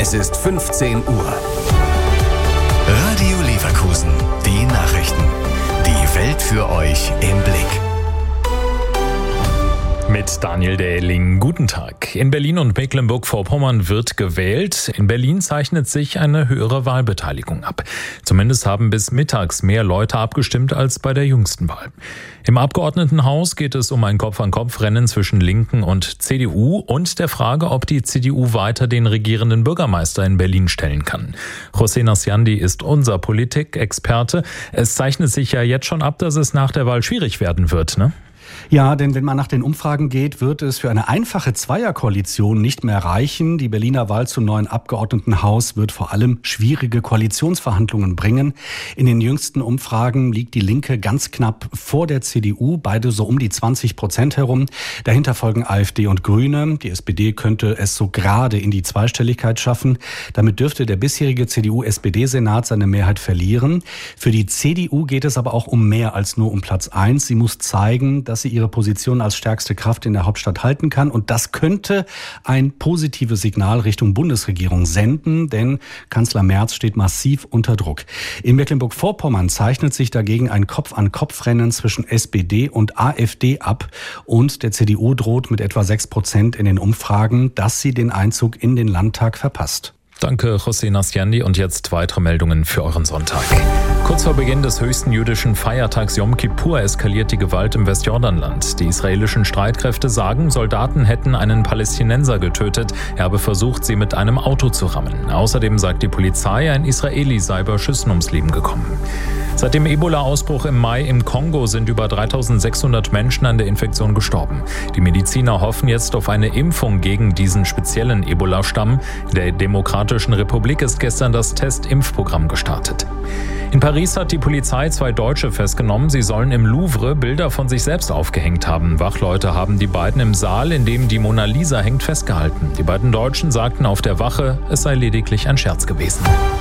Es ist 15 Uhr. Radio Leverkusen. Die Nachrichten. Die Welt für euch im Blick. Mit Daniel Dähling. Guten Tag. In Berlin und Mecklenburg-Vorpommern wird gewählt. In Berlin zeichnet sich eine höhere Wahlbeteiligung ab. Zumindest haben bis mittags mehr Leute abgestimmt als bei der jüngsten Wahl. Im Abgeordnetenhaus geht es um ein Kopf-an-Kopf-Rennen zwischen Linken und CDU und der Frage, ob die CDU weiter den regierenden Bürgermeister in Berlin stellen kann. José Nasciandi ist unser Politikexperte. Es zeichnet sich ja jetzt schon ab, dass es nach der Wahl schwierig werden wird, ne? Ja, denn wenn man nach den Umfragen geht, wird es für eine einfache Zweierkoalition nicht mehr reichen. Die Berliner Wahl zum neuen Abgeordnetenhaus wird vor allem schwierige Koalitionsverhandlungen bringen. In den jüngsten Umfragen liegt die Linke ganz knapp vor der CDU, beide so um die 20% herum. Dahinter folgen AfD und Grüne. Die SPD könnte es so gerade in die Zweistelligkeit schaffen. Damit dürfte der bisherige CDU-SPD-Senat seine Mehrheit verlieren. Für die CDU geht es aber auch um mehr als nur um Platz 1. Sie muss zeigen, dass sie ihre Position als stärkste Kraft in der Hauptstadt halten kann. Und das könnte ein positives Signal Richtung Bundesregierung senden, denn Kanzler Merz steht massiv unter Druck. In Mecklenburg-Vorpommern zeichnet sich dagegen ein Kopf-an-Kopf-Rennen zwischen SPD und AfD ab. Und der CDU droht mit etwa 6% in den Umfragen, dass sie den Einzug in den Landtag verpasst. Danke, José Nasciandi. Und jetzt weitere Meldungen für euren Sonntag. Kurz vor Beginn des höchsten jüdischen Feiertags Yom Kippur eskaliert die Gewalt im Westjordanland. Die israelischen Streitkräfte sagen, Soldaten hätten einen Palästinenser getötet. Er habe versucht, sie mit einem Auto zu rammen. Außerdem sagt die Polizei, ein Israeli sei bei Schüssen ums Leben gekommen. Seit dem Ebola-Ausbruch im Mai im Kongo sind über 3600 Menschen an der Infektion gestorben. Die Mediziner hoffen jetzt auf eine Impfung gegen diesen speziellen Ebola-Stamm. In der Demokratischen Republik ist gestern das Test-Impfprogramm gestartet. In Paris hat die Polizei 2 Deutsche festgenommen. Sie sollen im Louvre Bilder von sich selbst aufgehängt haben. Wachleute haben die beiden im Saal, in dem die Mona Lisa hängt, festgehalten. Die beiden Deutschen sagten auf der Wache, es sei lediglich ein Scherz gewesen.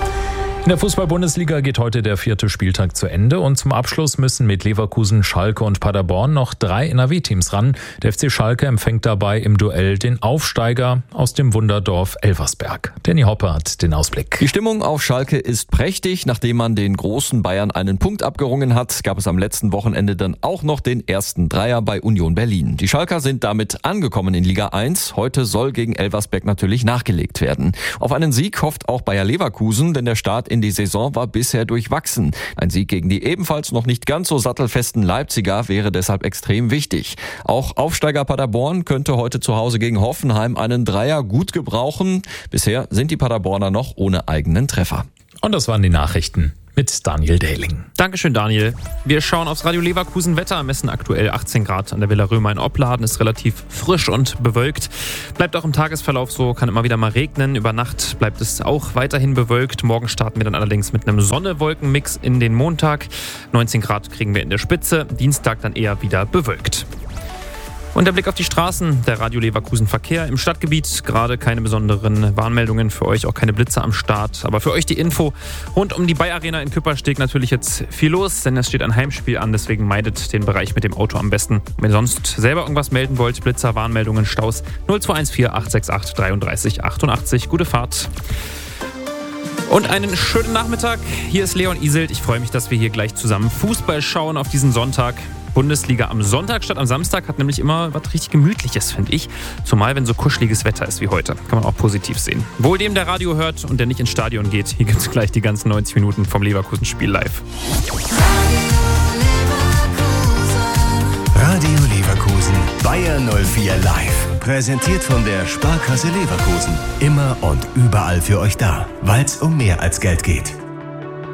In der Fußball-Bundesliga geht heute der 4. Spieltag zu Ende und zum Abschluss müssen mit Leverkusen, Schalke und Paderborn noch 3 NRW-Teams ran. Der FC Schalke empfängt dabei im Duell den Aufsteiger aus dem Wunderdorf Elversberg. Danny Hoppe hat den Ausblick. Die Stimmung auf Schalke ist prächtig. Nachdem man den großen Bayern einen Punkt abgerungen hat, gab es am letzten Wochenende dann auch noch den ersten Dreier bei Union Berlin. Die Schalker sind damit angekommen in Liga 1. Heute soll gegen Elversberg natürlich nachgelegt werden. Auf einen Sieg hofft auch Bayer Leverkusen, denn der Start in die Saison war bisher durchwachsen. Ein Sieg gegen die ebenfalls noch nicht ganz so sattelfesten Leipziger wäre deshalb extrem wichtig. Auch Aufsteiger Paderborn könnte heute zu Hause gegen Hoffenheim einen Dreier gut gebrauchen. Bisher sind die Paderborner noch ohne eigenen Treffer. Und das waren die Nachrichten mit Daniel Dähling. Dankeschön, Daniel. Wir schauen aufs Radio Leverkusen Wetter, messen aktuell 18 Grad an der Villa Römer in Opladen, ist relativ frisch und bewölkt. Bleibt auch im Tagesverlauf so, kann immer wieder mal regnen. Über Nacht bleibt es auch weiterhin bewölkt. Morgen starten wir dann allerdings mit einem Sonne-Wolken-Mix in den Montag. 19 Grad kriegen wir in der Spitze, Dienstag dann eher wieder bewölkt. Und der Blick auf die Straßen, der Radio Leverkusen Verkehr im Stadtgebiet. Gerade keine besonderen Warnmeldungen für euch, auch keine Blitze am Start. Aber für euch die Info rund um die Bayer-Arena in Küppersteg natürlich jetzt viel los, denn es steht ein Heimspiel an. Deswegen meidet den Bereich mit dem Auto am besten. Wenn ihr sonst selber irgendwas melden wollt, Blitzer, Warnmeldungen, Staus 0214 868 33 88. Gute Fahrt. Und einen schönen Nachmittag. Hier ist Leon Iselt. Ich freue mich, dass wir hier gleich zusammen Fußball schauen auf diesen Sonntag. Bundesliga am Sonntag statt am Samstag hat nämlich immer was richtig Gemütliches, finde ich. Zumal, wenn so kuscheliges Wetter ist wie heute. Kann man auch positiv sehen. Wohl dem, der Radio hört und der nicht ins Stadion geht. Hier gibt es gleich die ganzen 90 Minuten vom Leverkusen-Spiel live. Radio Leverkusen, Bayer 04 live. Präsentiert von der Sparkasse Leverkusen. Immer und überall für euch da, weil es um mehr als Geld geht.